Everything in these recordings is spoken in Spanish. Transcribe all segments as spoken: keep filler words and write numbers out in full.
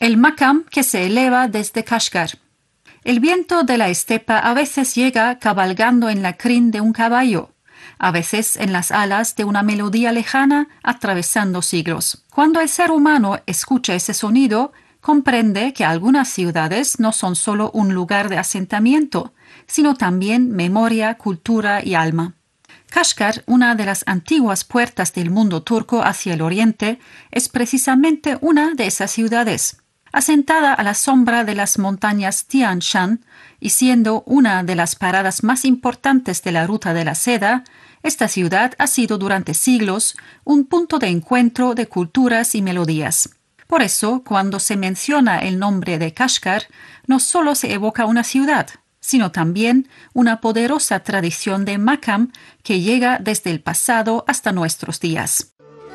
El makam que se eleva desde Kashgar. El viento de la estepa a veces llega cabalgando en la crin de un caballo, a veces en las alas de una melodía lejana atravesando siglos. Cuando el ser humano escucha ese sonido, comprende que algunas ciudades no son solo un lugar de asentamiento, sino también memoria, cultura y alma. Kashgar, una de las antiguas puertas del mundo turco hacia el oriente, es precisamente una de esas ciudades. Asentada a la sombra de las montañas Tian Shan y siendo una de las paradas más importantes de la ruta de la seda, esta ciudad ha sido durante siglos un punto de encuentro de culturas y melodías. Por eso, cuando se menciona el nombre de Kashgar, no solo se evoca una ciudad, sino también una poderosa tradición de makam que llega desde el pasado hasta nuestros días.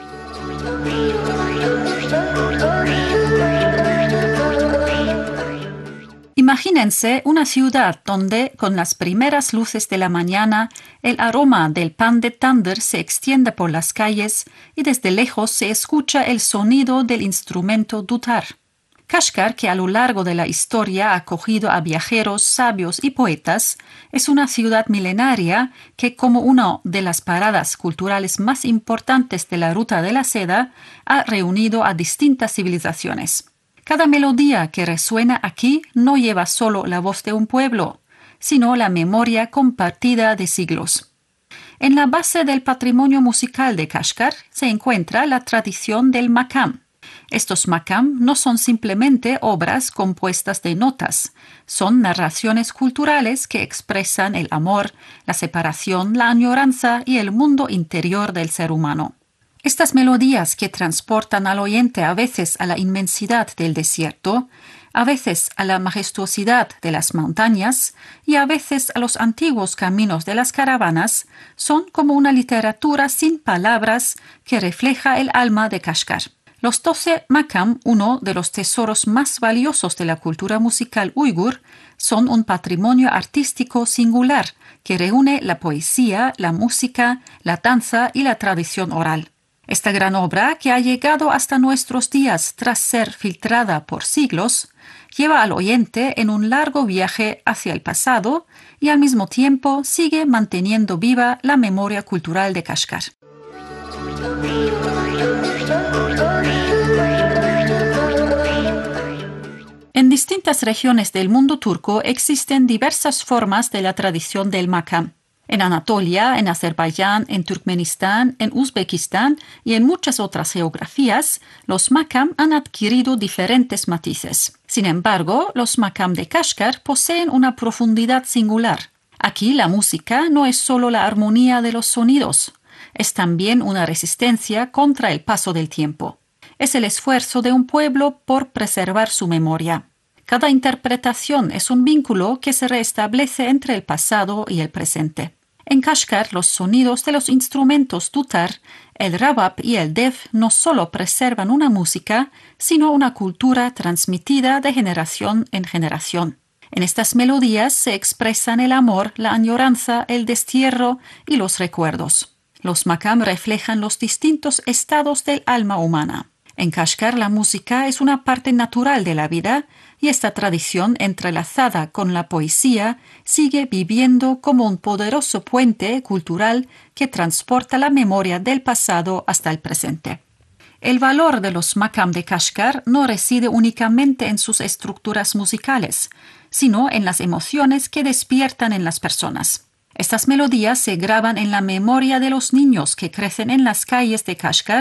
Imagínense una ciudad donde, con las primeras luces de la mañana, el aroma del pan de tandır se extiende por las calles y desde lejos se escucha el sonido del instrumento dutar. Kashgar, que a lo largo de la historia ha acogido a viajeros, sabios y poetas, es una ciudad milenaria que, como una de las paradas culturales más importantes de la Ruta de la Seda, ha reunido a distintas civilizaciones. Cada melodía que resuena aquí no lleva solo la voz de un pueblo, sino la memoria compartida de siglos. En la base del patrimonio musical de Kashgar se encuentra la tradición del makam. Estos makam no son simplemente obras compuestas de notas, son narraciones culturales que expresan el amor, la separación, la añoranza y el mundo interior del ser humano. Estas melodías que transportan al oyente a veces a la inmensidad del desierto, a veces a la majestuosidad de las montañas y a veces a los antiguos caminos de las caravanas, son como una literatura sin palabras que refleja el alma de Kashgar. Los doce makam, uno de los tesoros más valiosos de la cultura musical uigur, son un patrimonio artístico singular que reúne la poesía, la música, la danza y la tradición oral. Esta gran obra, que ha llegado hasta nuestros días tras ser filtrada por siglos, lleva al oyente en un largo viaje hacia el pasado y al mismo tiempo sigue manteniendo viva la memoria cultural de Kashgar. En distintas regiones del mundo turco existen diversas formas de la tradición del makam. En Anatolia, en Azerbaiyán, en Turkmenistán, en Uzbekistán y en muchas otras geografías, los makam han adquirido diferentes matices. Sin embargo, los makam de Kashgar poseen una profundidad singular. Aquí la música no es solo la armonía de los sonidos, es también una resistencia contra el paso del tiempo. Es el esfuerzo de un pueblo por preservar su memoria. Cada interpretación es un vínculo que se restablece entre el pasado y el presente. En Kashgar, los sonidos de los instrumentos dutar, el rabab y el dev no solo preservan una música, sino una cultura transmitida de generación en generación. En estas melodías se expresan el amor, la añoranza, el destierro y los recuerdos. Los makam reflejan los distintos estados del alma humana. En Kashgar la música es una parte natural de la vida y esta tradición entrelazada con la poesía sigue viviendo como un poderoso puente cultural que transporta la memoria del pasado hasta el presente. El valor de los makam de Kashgar no reside únicamente en sus estructuras musicales, sino en las emociones que despiertan en las personas. Estas melodías se graban en la memoria de los niños que crecen en las calles de Kashgar